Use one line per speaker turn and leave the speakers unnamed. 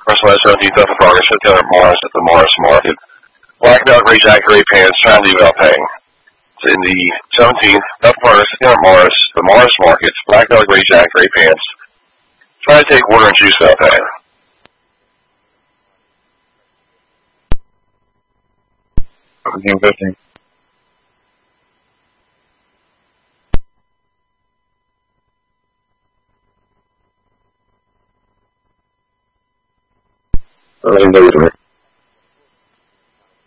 West 17th up in progress at the Mars at the Mars Market. Black belt, gray jacket, gray pants, trying to leave without paying. It's in the 17th up in progress at the Mars Market. Black belt, gray jacket, gray pants. Trying to take water and juice without paying. 17:50. Losing.